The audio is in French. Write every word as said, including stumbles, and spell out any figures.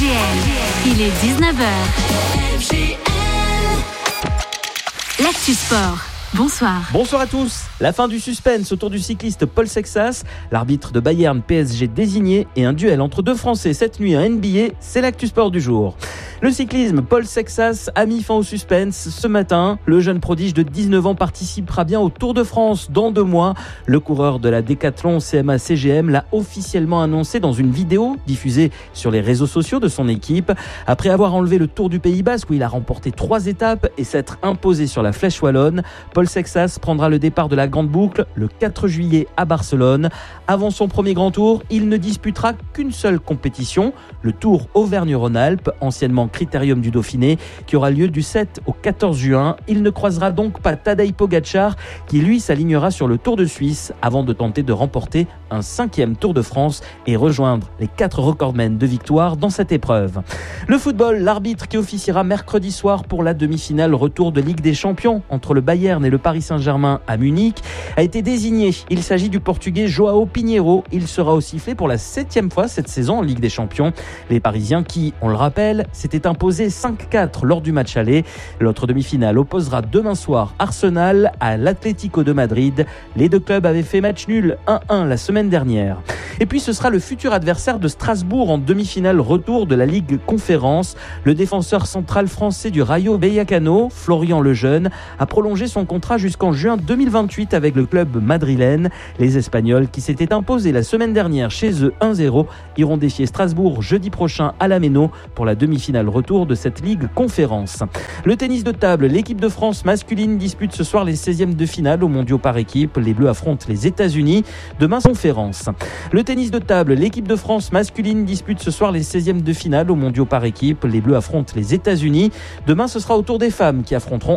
L. Il est dix-neuf heures. L'actu sport. Bonsoir. Bonsoir à tous. La fin du suspense autour du cycliste Paul Sexas, l'arbitre de Bayern P S G désigné et un duel entre deux Français cette nuit en N B A, c'est l'actu sport du jour. Le cyclisme, Paul Sexas a mis fin au suspense ce matin. Le jeune prodige de dix-neuf ans participera bien au Tour de France dans deux mois. Le coureur de la Décathlon C M A C G M l'a officiellement annoncé dans une vidéo diffusée sur les réseaux sociaux de son équipe. Après avoir enlevé le Tour du Pays Basque où il a remporté trois étapes et s'être imposé sur la Flèche Wallonne, Paul Sexas prendra le départ de la Grande Boucle le quatre juillet à Barcelone. Avant son premier grand tour, il ne disputera qu'une seule compétition, le Tour Auvergne-Rhône-Alpes, anciennement Critérium du Dauphiné, qui aura lieu du sept au quatorze juin. Il ne croisera donc pas Tadej Pogačar, qui lui s'alignera sur le Tour de Suisse avant de tenter de remporter un cinquième Tour de France et rejoindre les quatre recordmen de victoire dans cette épreuve. Le football, l'arbitre qui officiera mercredi soir pour la demi-finale retour de Ligue des Champions entre le Bayern et le Paris Saint-Germain à Munich a été désigné. Il s'agit du Portugais João Pinheiro. Il sera au sifflet pour la septième fois cette saison en Ligue des Champions. Les Parisiens qui, on le rappelle, s'étaient imposés cinq quatre lors du match aller. L'autre demi-finale opposera demain soir Arsenal à l'Atlético de Madrid. Les deux clubs avaient fait match nul un un la semaine dernière. Et puis ce sera le futur adversaire de Strasbourg en demi-finale retour de la Ligue Conférence. Le défenseur central français du Rayo Vallecano, Florian Lejeune, a prolongé son contrat jusqu'en juin deux mille vingt-huit avec le club madrilène. Les Espagnols, qui s'étaient imposés la semaine dernière chez eux un zéro, iront défier Strasbourg jeudi prochain à la Méno pour la demi-finale retour de cette Ligue Conférence. Le tennis de table, l'équipe de France masculine dispute ce soir les seizièmes de finale aux mondiaux par équipe. Les Bleus affrontent les États-Unis. Demain, conférence. Le tennis de table, l'équipe de France masculine dispute ce soir les seizièmes de finale aux mondiaux par équipe. Les Bleus affrontent les États-Unis. Demain, ce sera au tour des femmes qui affronteront